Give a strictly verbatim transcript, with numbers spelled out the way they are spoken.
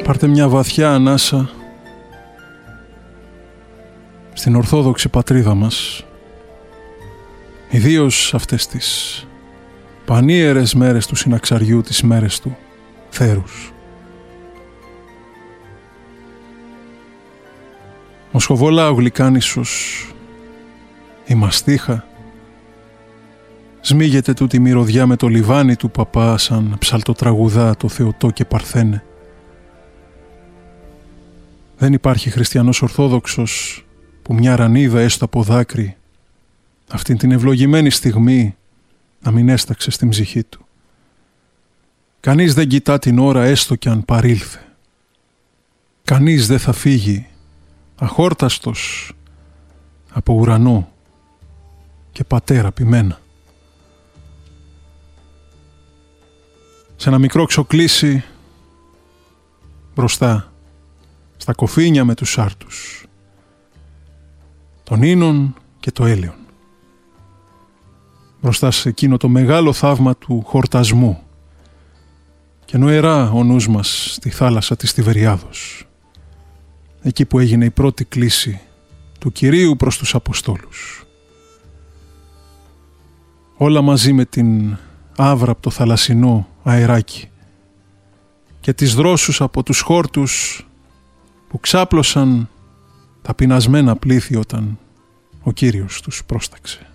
Πάρτε μια βαθιά ανάσα στην Ορθόδοξη πατρίδα μας, ιδίως αυτές τις πανίερες μέρες του συναξαριού, τις μέρες του θέρους. Μοσχοβόλα ο γλυκάνισσος, η μαστίχα, σμίγεται τούτη μυρωδιά με το λιβάνι του παπά σαν ψαλτοτραγουδά το Θεοτό και Παρθένε. Δεν υπάρχει χριστιανός Ορθόδοξος που μια ρανίδα έστω από δάκρυ αυτήν την ευλογημένη στιγμή να μην έσταξε στην ψυχή του. Κανείς δεν κοιτά την ώρα έστω κι αν παρήλθε. Κανείς δεν θα φύγει αχόρταστος από ουρανό και πατέρα ποιμένα. Σε ένα μικρό ξοκλήσι μπροστά στα κοφίνια με τους άρτους, τον ίνον και το έλαιον, μπροστά σε εκείνο το μεγάλο θαύμα του χορτασμού, και νοερά ο νους μας στη θάλασσα της Τιβεριάδος, εκεί που έγινε η πρώτη κλήση του Κυρίου προς τους Αποστόλους. Όλα μαζί με την άβρα από το θαλασσινό αεράκι και τις δρόσους από τους χόρτους που ξάπλωσαν τα πεινασμένα πλήθη όταν ο Κύριος τους πρόσταξε.